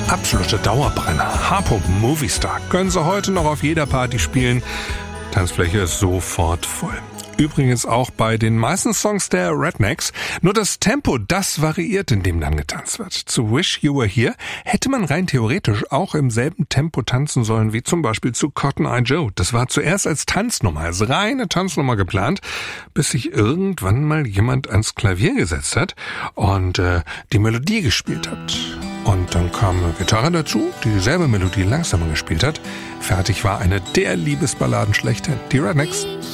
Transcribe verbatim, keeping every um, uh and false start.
Absolute Dauerbrenner. Harpo Movie Star können Sie heute noch auf jeder Party spielen. Tanzfläche ist sofort voll. Übrigens auch bei den meisten Songs der Rednecks. Nur das Tempo, das variiert, in dem dann getanzt wird. Zu Wish You Were Here hätte man rein theoretisch auch im selben Tempo tanzen sollen wie zum Beispiel zu Cotton Eye Joe. Das war zuerst als Tanznummer, als reine Tanznummer geplant, bis sich irgendwann mal jemand ans Klavier gesetzt hat und äh, die Melodie gespielt hat. Und dann kam eine Gitarre dazu, die dieselbe Melodie langsamer gespielt hat. Fertig war eine der Liebesballaden schlechthin, die Rednecks.